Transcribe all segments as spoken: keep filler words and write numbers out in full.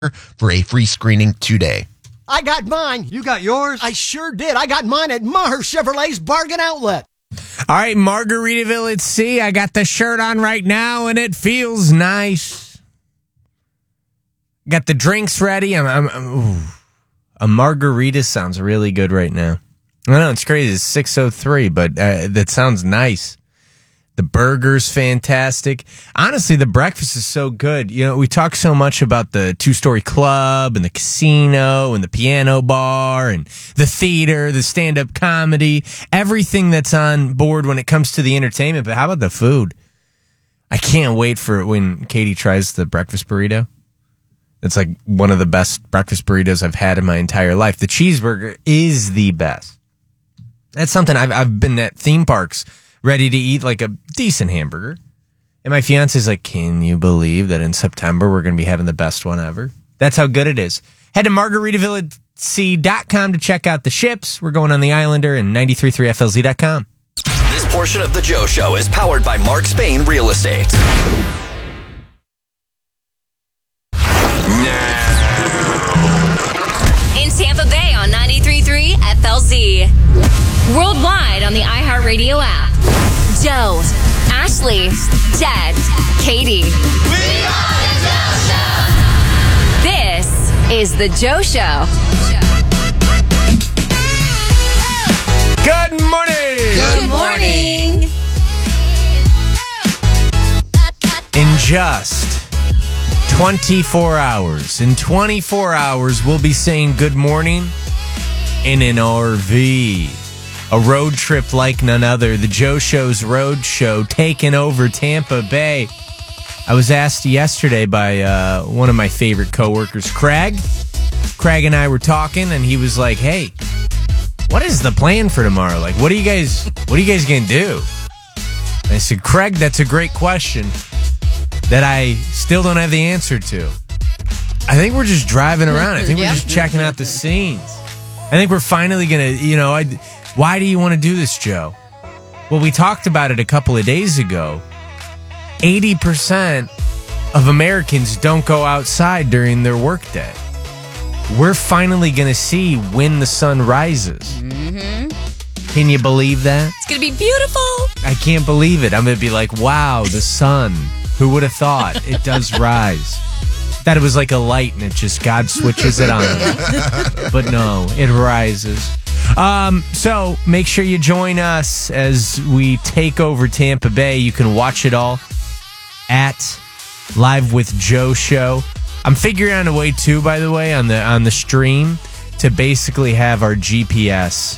for a free screening today. I got mine. You got yours? I sure did. I got mine at Maher Chevrolet's Bargain Outlet. All right, Margaritaville at sea. I got the shirt on right now, and it feels nice. Got the drinks ready. I'm, I'm, I'm ooh. A margarita sounds really good right now. I know, it's crazy. It's six oh three, but uh, that sounds nice. The burger's fantastic. Honestly, the breakfast is so good. You know, we talk so much about the two-story club and the casino and the piano bar and the theater, the stand-up comedy, everything that's on board when it comes to the entertainment. But how about the food? I can't wait for when Katie tries the breakfast burrito. It's like one of the best breakfast burritos I've had in my entire life. The cheeseburger is the best. That's something I've I've been at theme parks ready to eat like a decent hamburger. And my fiance's like, can you believe that in September we're going to be having the best one ever? That's how good it is. Head to Margaritaville at sea dot com to check out the ships. We're going on the Islander and ninety-three point three F L Z dot com. This portion of the Joe Show is powered by Mark Spain Real Estate. In Tampa Bay on ninety-three point three F L Z. Worldwide on the iHeartRadio app. Joe, Ashley, Ted, Katie. We are the Joe Show! This is the Joe Show. Good morning! Good morning! In just twenty-four hours. In twenty-four hours, we'll be saying good morning in an R V. A road trip like none other. The Joe Show's road show taking over Tampa Bay. I was asked yesterday by uh, one of my favorite coworkers, Craig. Craig and I were talking, and he was like, hey, what is the plan for tomorrow? Like, what are you guys, what are you guys going to do? And I said, Craig, that's a great question that I still don't have the answer to. I think we're just driving around. I think Yeah. we're just checking out the scenes. I think we're finally going to, you know, I, why do you want to do this, Joe? Well, we talked about it a couple of days ago. eighty percent of Americans don't go outside during their workday. We're finally going to see when the sun rises. Mm-hmm. Can you believe that? It's going to be beautiful. I can't believe it. I'm going to be like, wow, the sun. Who would have thought it does rise? That it was like a light and it just, God switches it on. But no, it rises. Um, so make sure you join us as we take over Tampa Bay. You can watch it all at Live with Joe Show. I'm figuring out a way too, by the way, on the on the stream to basically have our G P S.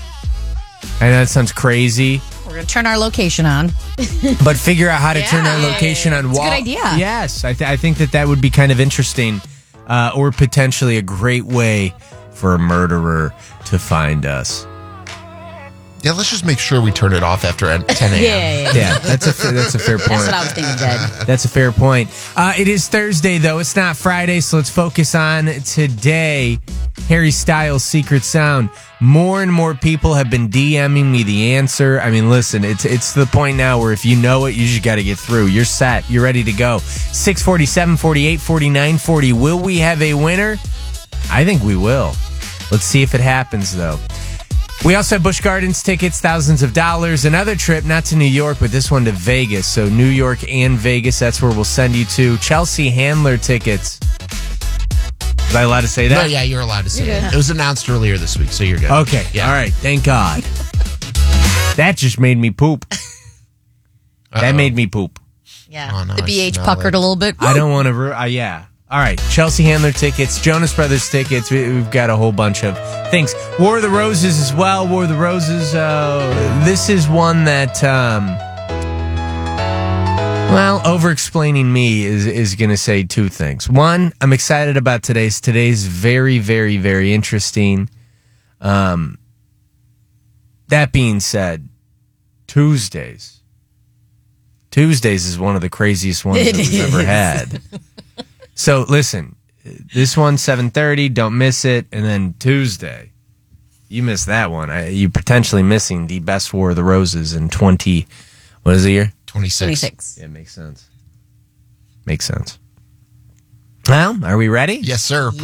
I know that sounds crazy. We're going to turn our location on. But figure out how to Yeah. turn our location on It's a wall. good idea. Yes, I, th- I think that that would be kind of interesting, uh, or potentially a great way for a murderer to find us. Yeah, let's just make sure we turn it off after ten a.m. Yeah, yeah, yeah. Yeah, that's a fa- that's a fair point. That's what I was thinking, Jed. That's a fair point. Uh, it is Thursday, though. It's not Friday, so let's focus on today. Harry Styles' Secret Sound. More and more people have been DMing me the answer. I mean, listen, it's it's to the point now where if you know it, you just got to get through. You're set. You're ready to go. six forty, seven forty-eight, forty-nine forty. Will we have a winner? I think we will. Let's see if it happens, though. We also have Busch Gardens tickets, thousands of dollars. Another trip, not to New York, but this one to Vegas. So New York and Vegas, that's where we'll send you to. Chelsea Handler tickets. Was I allowed to say that? No, yeah, you're allowed to say it. It was announced earlier this week, so you're good. Okay. Yeah. All right. Thank God. That just made me poop. That Uh-oh. made me poop. Yeah. Oh, no, the I B H smell puckered it. a little bit. I don't want to. Ru- uh, yeah. All right. Chelsea Handler tickets, Jonas Brothers tickets. We, we've got a whole bunch of things. War of the Roses as well. War of the Roses. Uh, this is one that, um, well, over-explaining me is, is going to say two things. One, I'm excited about today's. Today's very, very, very interesting. Um, that being said, Tuesdays. Tuesdays is one of the craziest ones It that we've is. ever had. So listen, this one's seven thirty. Don't miss it. And then Tuesday, you missed that one. I, you're potentially missing the best War of the Roses in twenty. What is the year? twenty-six. twenty-six. Yeah, makes sense. Makes sense. Well, are we ready? Yes, sir.